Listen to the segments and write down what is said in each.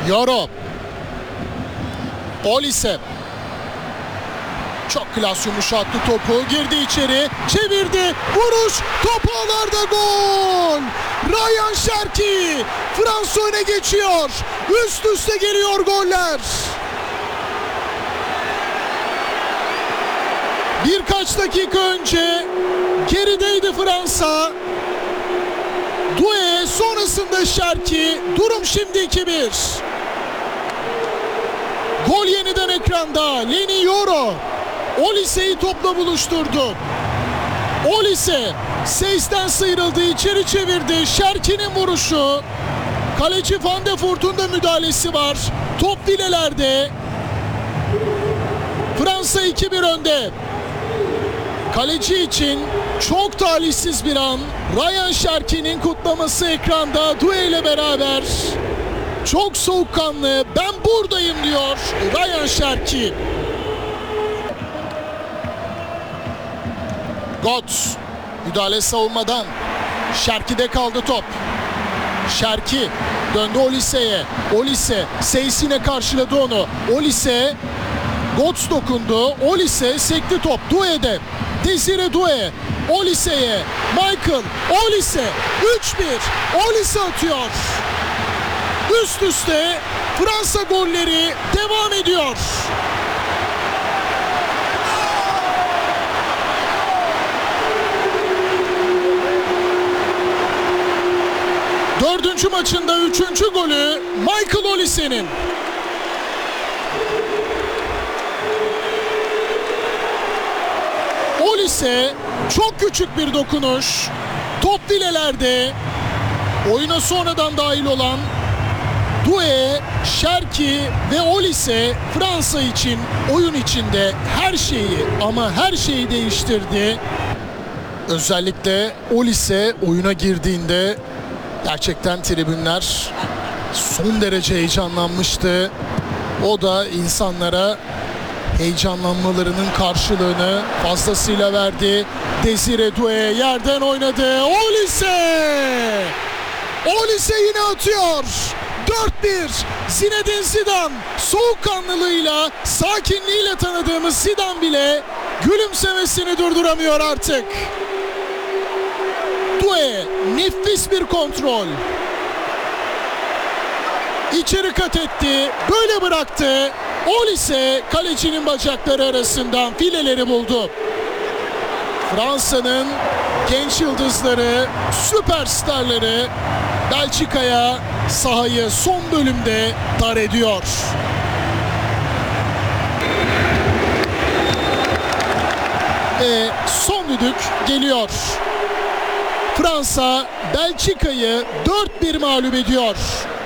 Yoro. Olise. Çok klas yumuşattı topu. Girdi içeri. Çevirdi. Vuruş. Top ağlarda, gol. Ryan Cherki. Fransa öne geçiyor. Üst üste geliyor goller. Birkaç dakika önce gerideydi Fransa. Doué, sonrasında Cherki. Durum şimdi 2-1. Gol yeniden ekranda. Leny Yoro. Olise'yi topla buluşturdu. Olise Seys'ten sıyrıldı, içeri çevirdi. Cherki'nin vuruşu. Kaleci Van de Voort'un da müdahalesi var. Top filelerde. Fransa 2-1 önde. Kaleci için çok talihsiz bir an. Ryan Cherki'nin kutlaması ekranda Doué ile beraber. Çok soğukkanlı, ben buradayım diyor Ryan Cherki. Götze müdahale savunmadan. Cherki'de kaldı top. Cherki döndü Olise'ye. Olise Seys yine karşıladı onu. Olise, Götze dokundu. Olise sekti top. Doué'de. Désiré Doué. Olise'ye. Michael. Olise. 3-1. Olise atıyor. Üst üste Fransa golleri devam ediyor. Dördüncü maçında 3. golü Michael Olise'nin. Olise çok küçük bir dokunuş. Top filelerde. Oyuna sonradan dahil olan Doué, Cherki ve Olise Fransa için oyun içinde her şeyi ama her şeyi değiştirdi. Özellikle Olise oyuna girdiğinde gerçekten tribünler son derece heyecanlanmıştı. O da insanlara heyecanlanmalarının karşılığını fazlasıyla verdi. Désiré Doué yerden oynadı. Olise! Olise yine atıyor. 4-1. Zinedine Zidane soğukkanlılığıyla, sakinliğiyle tanıdığımız Zidane bile gülümsemesini durduramıyor artık. Doué nefis bir kontrol. İçeri kat etti. Böyle bıraktı. Olise kalecinin bacakları arasından fileleri buldu. Fransa'nın genç yıldızları, süperstarları Belçika'ya sahayı son bölümde dar ediyor. Ve son düdük geliyor. Fransa Belçika'yı 4-1 mağlup ediyor.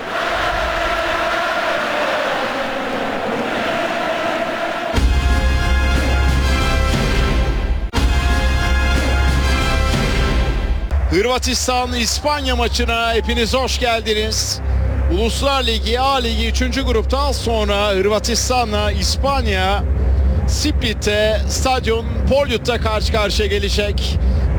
Hırvatistan-İspanya maçına hepiniz hoş geldiniz. Uluslar Ligi A Ligi 3. gruptan sonra Hırvatistan'la İspanya Split'te Stadyum Poljut'ta karşı karşıya gelecek.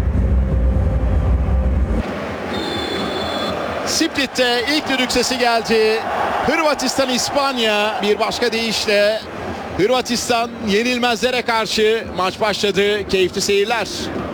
Split'te ilk düdük sesi geldi. Hırvatistan-İspanya, bir başka deyişle Hırvatistan yenilmezlere karşı maç başladı. Keyifli seyirler.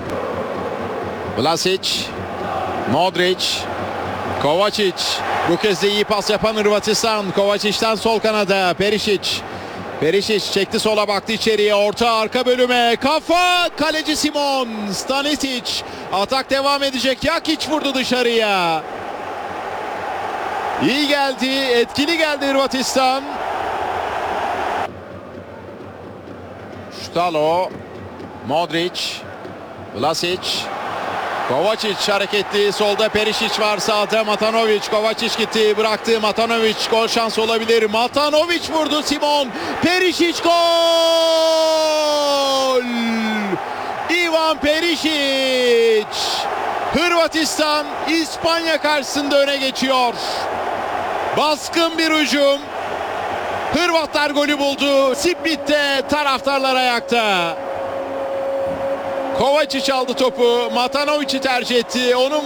Vlasic, Modric, Kovacic. Bu kez de iyi pas yapan Hırvatistan. Kovacic'ten sol kanada Perisic. Perisic çekti sola, baktı içeriye. Orta arka bölüme. Kafa, kaleci Simon. Stanisic. Atak devam edecek. Jakic vurdu dışarıya. İyi geldi, etkili geldi Hırvatistan. Stalo, Modric, Vlasic. Kovacic hareketli, solda Perisic var, sağda Matanovic. Kovacic gitti, bıraktı Matanovic, gol şansı olabilir. Matanovic vurdu, Simon. Perisic, gol! Ivan Perisic. Hırvatistan İspanya karşısında öne geçiyor. Baskın bir hücum. Hırvatlar golü buldu. Split'te taraftarlar ayakta. Kovacic aldı topu. Matanovic'i tercih etti. Onun